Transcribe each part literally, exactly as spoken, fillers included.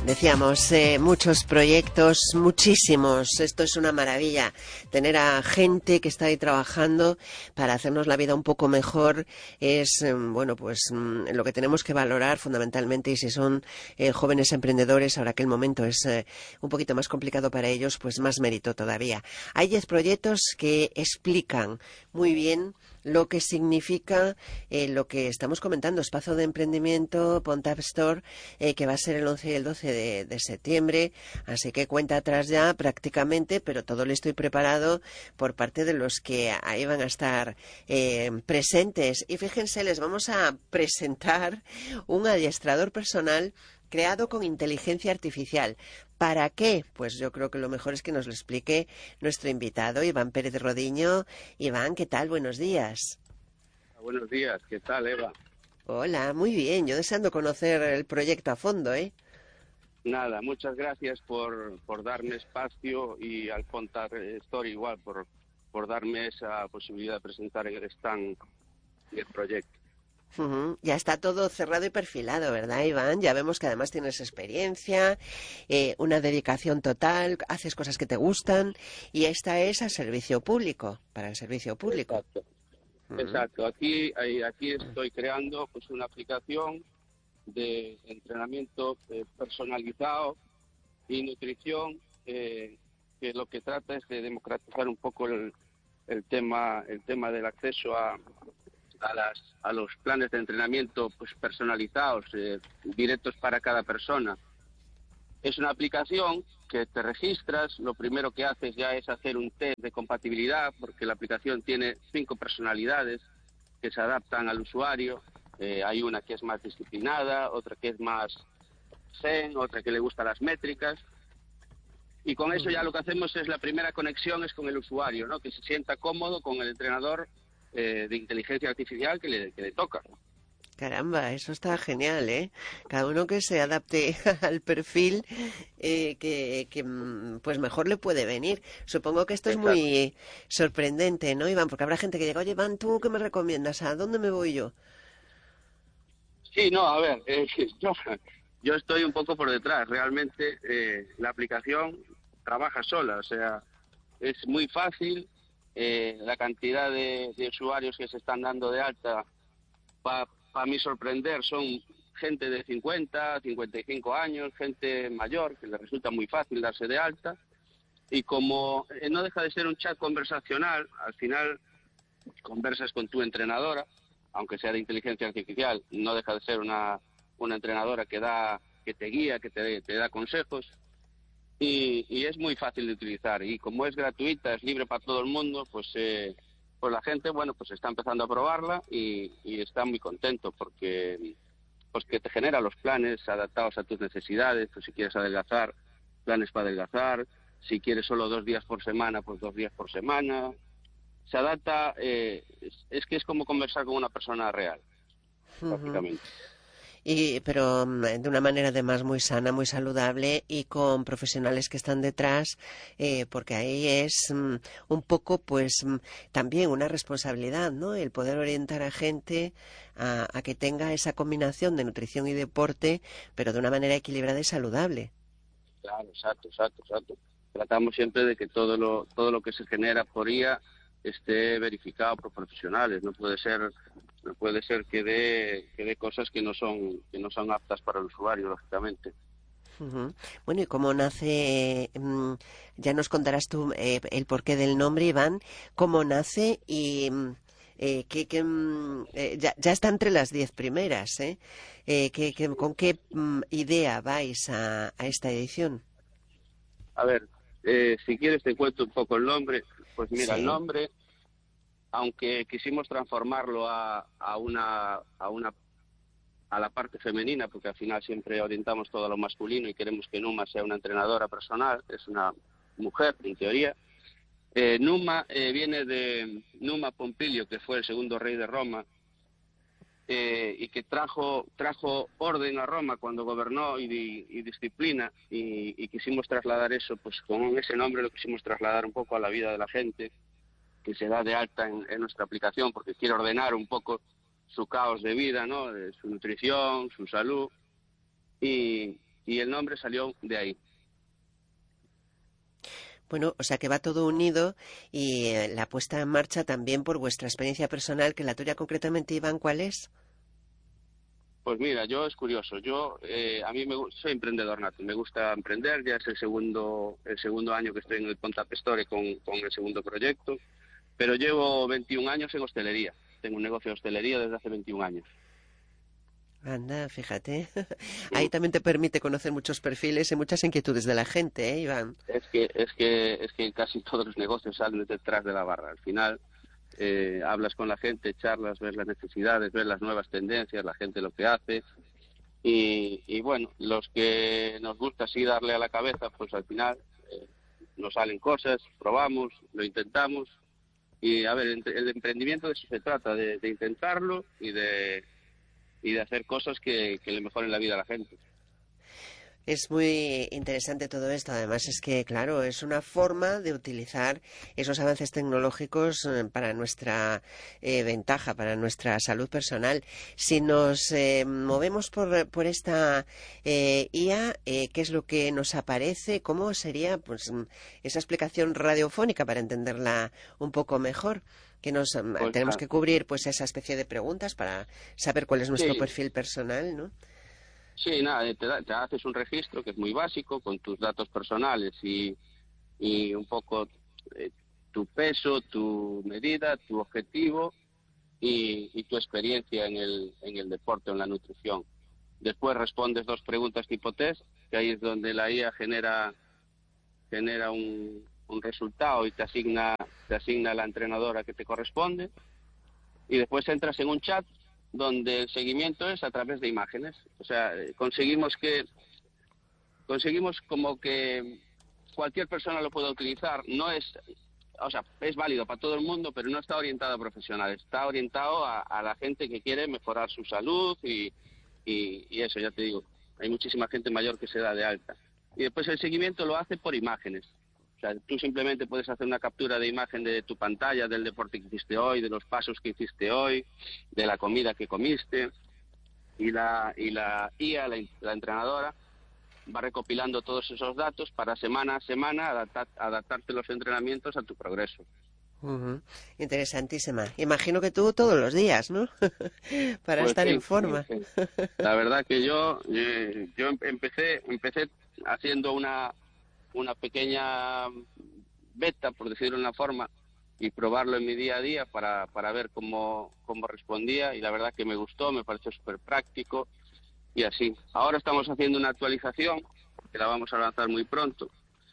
Decíamos, eh, muchos proyectos, muchísimos. Esto es una maravilla, tener a gente que está ahí trabajando para hacernos la vida un poco mejor. Es, eh, bueno, pues mm, lo que tenemos que valorar fundamentalmente, y si son eh, jóvenes emprendedores, ahora que el momento es eh, un poquito más complicado para ellos, pues más mérito todavía. Hay diez proyectos que explican muy bien lo que significa eh, lo que estamos comentando, Espacio de Emprendimiento, Pontap Store, eh, que va a ser el once y el doce de, de septiembre, así que cuenta atrás ya prácticamente, pero todo listo y preparado por parte de los que ahí van a estar eh, presentes. Y fíjense, les vamos a presentar un adiestrador personal creado con inteligencia artificial. ¿Para qué? Pues yo creo que lo mejor es que nos lo explique nuestro invitado, Iván Pérez de Rodiño. Iván, ¿qué tal? Buenos días. Buenos días, ¿qué tal, Eva? Hola, muy bien. Yo deseando conocer el proyecto a fondo, ¿eh? Nada, muchas gracias por, por darme espacio y al Pontap Store igual, por, por darme esa posibilidad de presentar en el stand el proyecto. Uh-huh. Ya está todo cerrado y perfilado, ¿verdad, Iván? Ya vemos que además tienes experiencia, eh, una dedicación total, haces cosas que te gustan y esta es al servicio público, para el servicio público. Exacto, Uh-huh. exacto. Aquí, aquí estoy creando pues una aplicación de entrenamiento eh, personalizado y nutrición eh, que lo que trata es de democratizar un poco el, el tema el tema del acceso a a las a los planes de entrenamiento pues personalizados, eh, directos para cada persona. Es una aplicación que te registras, lo primero que haces ya es hacer un test de compatibilidad, porque la aplicación tiene cinco personalidades que se adaptan al usuario. Eh, hay una que es más disciplinada, otra que es más zen, otra que le gustan las métricas. Y con eso ya lo que hacemos es la primera conexión es con el usuario, ¿no? Que se sienta cómodo con el entrenador eh, de inteligencia artificial que le, que le toca. Caramba, eso está genial, ¿eh? Cada uno que se adapte al perfil eh, que, que mm, pues mejor le puede venir. Supongo que esto es Exacto. muy sorprendente, ¿no, Iván? Porque habrá gente que diga, oye, Iván, ¿tú qué me recomiendas? ¿A dónde me voy yo? Sí, no, a ver, eh, yo, yo estoy un poco por detrás. Realmente eh, la aplicación trabaja sola, o sea, es muy fácil. Eh, la cantidad de, de usuarios que se están dando de alta, para pa mí sorprender, son gente de cincuenta, cincuenta y cinco años, gente mayor, que le resulta muy fácil darse de alta. Y como eh, no deja de ser un chat conversacional, al final conversas con tu entrenadora, aunque sea de inteligencia artificial, no deja de ser una, una entrenadora que da, que te guía, que te, te da consejos, y, y es muy fácil de utilizar. Y como es gratuita, es libre para todo el mundo, pues eh, pues la gente, bueno, pues está empezando a probarla y, y está muy contento porque pues que te genera los planes adaptados a tus necesidades. Pues si quieres adelgazar, planes para adelgazar; si quieres solo dos días por semana, pues dos días por semana. Se adapta, eh, es, es que es como conversar con una persona real, Uh-huh. prácticamente. Y, pero mm, de una manera además muy sana, muy saludable y con profesionales que están detrás, eh, porque ahí es mm, un poco, pues, mm, también una responsabilidad, ¿no? El poder orientar a gente a, a que tenga esa combinación de nutrición y deporte, pero de una manera equilibrada y saludable. Claro, exacto, exacto, exacto. Tratamos siempre de que todo lo todo lo que se genera por I A esté verificado por profesionales. No puede ser no puede ser que dé que dé cosas que no son que no son aptas para el usuario, lógicamente. Ujú. Bueno, ¿y cómo nace? mm, ya nos contarás tú eh, el porqué del nombre, Iván, cómo nace y mm, eh, qué- qué, mm, eh, ya, ya está entre las diez primeras, ¿eh? Eh, qué- qué- ¿con qué mm, idea vais a, a esta edición? A ver, eh, si quieres te cuento un poco el nombre. Pues mira, el Sí. nombre, aunque quisimos transformarlo a, a una a una a la parte femenina, porque al final siempre orientamos todo a lo masculino y queremos que Numa sea una entrenadora personal, es una mujer en teoría. Eh, Numa eh, viene de Numa Pompilio, que fue el segundo rey de Roma, eh, y que trajo trajo orden a Roma cuando gobernó y, y disciplina, y, y quisimos trasladar eso, pues con ese nombre lo quisimos trasladar un poco a la vida de la gente que se da de alta en, en nuestra aplicación, porque quiere ordenar un poco su caos de vida, ¿no? De su nutrición, su salud, y, y el nombre salió de ahí. Bueno, o sea que va todo unido y eh, la puesta en marcha también por vuestra experiencia personal, que la tuya concretamente, Iván, ¿cuál es? Pues mira, yo es curioso, yo eh, a mí me, soy emprendedor nato, me gusta emprender, ya es el segundo el segundo año que estoy en el Ponta Pestore con, con el segundo proyecto, pero llevo veintiún años en hostelería, tengo un negocio de hostelería desde hace veintiún años. Anda, fíjate. Mm. Ahí también te permite conocer muchos perfiles y muchas inquietudes de la gente, ¿eh, Iván? Es que es que es que casi todos los negocios salen detrás de la barra. Al final eh, hablas con la gente, charlas, ves las necesidades, ves las nuevas tendencias, la gente lo que hace y, y bueno, los que nos gusta así darle a la cabeza, pues al final eh, nos salen cosas, probamos, lo intentamos y a ver, el emprendimiento de eso se trata, de, de intentarlo y de y de hacer cosas que, que le mejoren la vida a la gente. Es muy interesante todo esto. Además, es que, claro, es una forma de utilizar esos avances tecnológicos eh, para nuestra eh, ventaja, para nuestra salud personal. Si nos eh, movemos por, por esta eh, I A, eh, ¿qué es lo que nos aparece? ¿Cómo sería pues esa explicación radiofónica para entenderla un poco mejor? Que nos Pues, tenemos ah, que cubrir pues esa especie de preguntas para saber cuál es nuestro sí, perfil personal, ¿no? sí, nada, te, da- te haces un registro que es muy básico con tus datos personales y, y un poco eh, tu peso, tu medida, tu objetivo y, y tu experiencia en el, en el deporte o en la nutrición. Después respondes dos preguntas tipo test, que ahí es donde la I A genera, genera un, un resultado y te asigna, te asigna la entrenadora que te corresponde. Y después entras en un chat donde el seguimiento es a través de imágenes. O sea, eh, conseguimos que conseguimos como que cualquier persona lo pueda utilizar. No es, o sea, es válido para todo el mundo, pero no está orientado a profesionales. Está orientado a, a la gente que quiere mejorar su salud y, y, y eso, ya te digo, hay muchísima gente mayor que se da de alta. Y después el seguimiento lo hace por imágenes. O sea, tú simplemente puedes hacer una captura de imagen de tu pantalla, del deporte que hiciste hoy, de los pasos que hiciste hoy, de la comida que comiste, y la, y la I A, la, la entrenadora, va recopilando todos esos datos para semana a semana adaptar, adaptarte los entrenamientos a tu progreso. Ujú. Interesantísima. Imagino que tú todos los días, ¿no? Para Pues estar en sí, sí, forma. sí. La verdad que yo, eh, yo empecé, empecé haciendo una, una pequeña beta, por decirlo de una forma, y probarlo en mi día a día para, para ver cómo, cómo respondía y la verdad que me gustó, me pareció súper práctico y así. Ahora estamos haciendo una actualización que la vamos a lanzar muy pronto,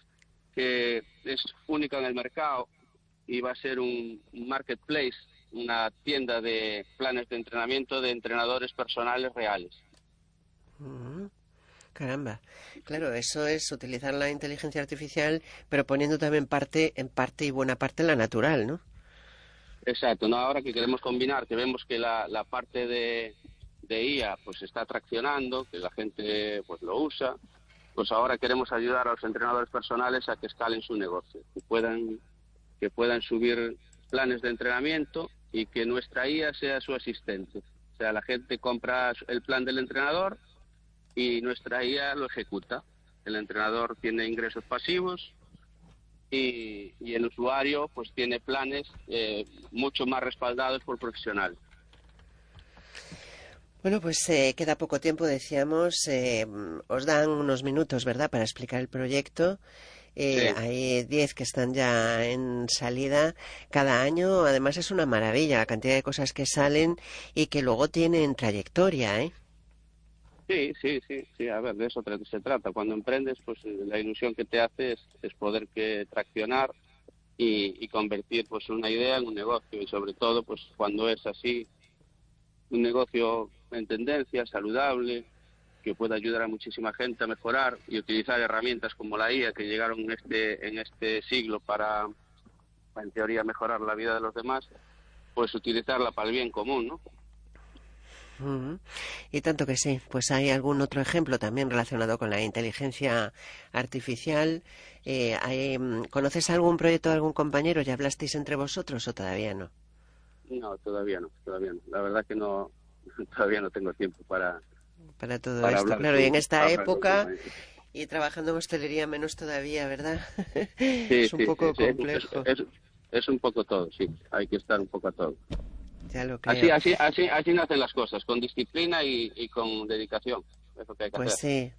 que es única en el mercado y va a ser un marketplace, una tienda de planes de entrenamiento de entrenadores personales reales. Ujú. Caramba. Claro, eso es utilizar la inteligencia artificial, pero poniendo también parte, en parte y buena parte la natural, ¿no? Exacto, ¿no? Ahora que queremos combinar, que vemos que la, la parte de, de I A pues está traccionando, que la gente pues lo usa, pues ahora queremos ayudar a los entrenadores personales a que escalen su negocio, que puedan, que puedan subir planes de entrenamiento y que nuestra I A sea su asistente. O sea, la gente compra el plan del entrenador y nuestra I A lo ejecuta. El entrenador tiene ingresos pasivos y, y el usuario pues tiene planes eh, mucho más respaldados por profesionales. Bueno, pues eh, queda poco tiempo, decíamos. Eh, os dan unos minutos, ¿verdad?, para explicar el proyecto. Eh, Sí, hay diez que están ya en salida cada año. Además, es una maravilla la cantidad de cosas que salen y que luego tienen trayectoria, ¿eh? sí, sí, sí, sí, a ver, de eso tra- se trata. Cuando emprendes, pues eh, la ilusión que te hace es, es poder que traccionar y, y convertir pues una idea en un negocio y sobre todo pues cuando es así un negocio en tendencia, saludable, que pueda ayudar a muchísima gente a mejorar y utilizar herramientas como la I A que llegaron en este en este siglo para, en teoría, mejorar la vida de los demás, pues utilizarla para el bien común, ¿no? Ujú. Y tanto que sí, pues hay algún otro ejemplo también relacionado con la inteligencia artificial. Eh, hay, mm, ¿conoces algún proyecto de algún compañero? ¿Ya hablasteis entre vosotros o todavía no? No, todavía no, todavía no. La verdad que no, todavía no tengo tiempo para, para todo para esto. hablar Claro, y con, en esta para hablar con época, compañeros. y trabajando en hostelería menos todavía, ¿verdad? Sí, Es un sí, sí, poco sí, es, es, complejo, es, es un poco todo, sí, hay que estar un poco a todo. ya lo Así, creo. así, así, así nacen las cosas, con disciplina y, y con dedicación, es lo que hay que Pues hacer. sí.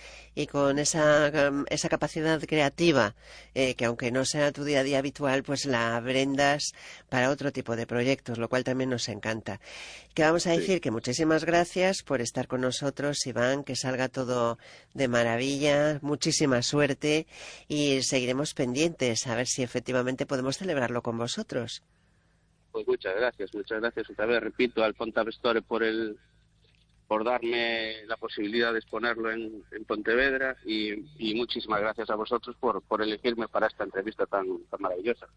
Y con esa, um, esa capacidad creativa, eh, que aunque no sea tu día a día habitual, pues la brendas para otro tipo de proyectos, lo cual también nos encanta. Que vamos a Sí. decir que muchísimas gracias por estar con nosotros, Iván, que salga todo de maravilla, muchísima suerte y seguiremos pendientes a ver si efectivamente podemos celebrarlo con vosotros. Pues muchas gracias, muchas gracias otra vez, repito, al Fontavestore por el por darme la posibilidad de exponerlo en, en Pontevedra y, y muchísimas gracias a vosotros por, por elegirme para esta entrevista tan, tan maravillosa.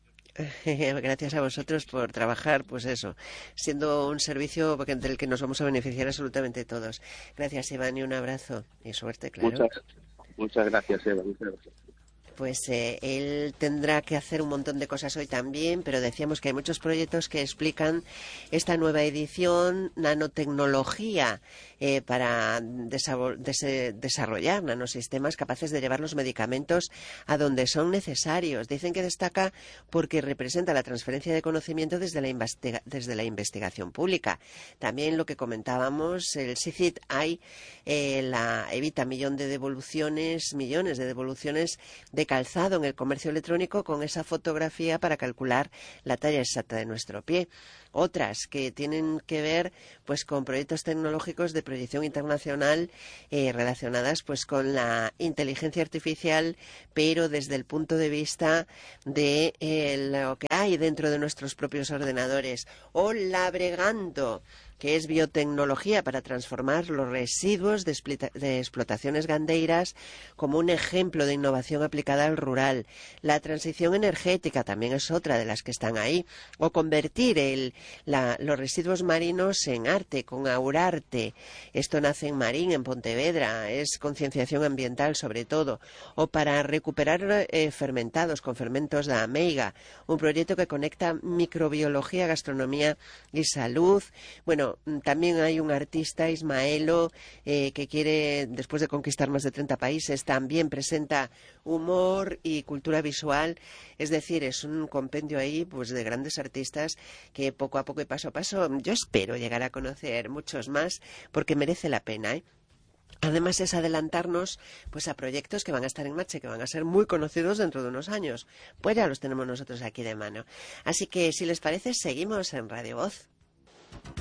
Gracias a vosotros por trabajar, pues eso, siendo un servicio del que nos vamos a beneficiar absolutamente todos. Gracias, Iván, y un abrazo y suerte, claro. Muchas, muchas gracias, Eva, muchas gracias. Pues eh, él tendrá que hacer un montón de cosas hoy también, pero decíamos que hay muchos proyectos que explican esta nueva edición, nanotecnología, eh, para desa- dese- desarrollar nanosistemas capaces de llevar los medicamentos a donde son necesarios. Dicen que destaca porque representa la transferencia de conocimiento desde la, investiga- desde la investigación pública. También lo que comentábamos, el SICIT hay, eh, la evita millón de devoluciones, millones de devoluciones de calzado en el comercio electrónico con esa fotografía para calcular la talla exacta de nuestro pie. Otras que tienen que ver pues con proyectos tecnológicos de proyección internacional, eh, relacionadas pues con la inteligencia artificial, pero desde el punto de vista de eh, lo que hay dentro de nuestros propios ordenadores. O Labregando, que es biotecnología para transformar los residuos de, de explotaciones gandeiras como un ejemplo de innovación aplicada al rural. La transición energética también es otra de las que están ahí. O convertir el, la, los residuos marinos en arte, con Aurarte. Esto nace en Marín, en Pontevedra. Es concienciación ambiental sobre todo. O para recuperar eh, fermentados con fermentos de ameiga. Un proyecto que conecta microbiología, gastronomía y salud. Bueno, también hay un artista, Ismaelo, eh, que quiere, después de conquistar más de treinta países, también presenta humor y cultura visual. Es decir, es un compendio ahí pues de grandes artistas que poco a poco y paso a paso yo espero llegar a conocer muchos más porque merece la pena, ¿eh? Además es adelantarnos pues a proyectos que van a estar en marcha y que van a ser muy conocidos dentro de unos años. Pues ya los tenemos nosotros aquí de mano. Así que si les parece, seguimos en Radio Voz.